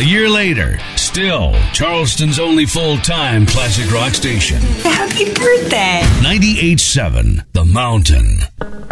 year later, still Charleston's only full-time classic rock station. Happy birthday! 98.7 The Mountain.